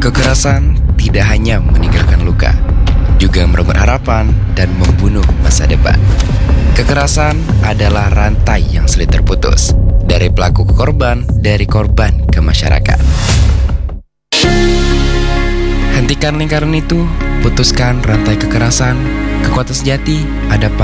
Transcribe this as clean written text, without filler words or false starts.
Kekerasan tidak hanya meninggalkan luka, juga merenggut harapan dan membunuh masa depan. Kekerasan adalah rantai yang sulit terputus, dari pelaku ke korban, dari korban ke masyarakat. Hentikan lingkaran itu, putuskan rantai kekerasan. Kekuatan sejati ada pada